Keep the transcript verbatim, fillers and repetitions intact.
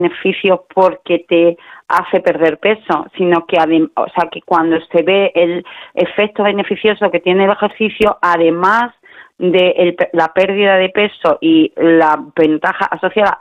beneficios porque te hace perder peso, sino que adem- o sea que cuando se ve el efecto beneficioso que tiene el ejercicio, además de el, la pérdida de peso y la ventaja asociada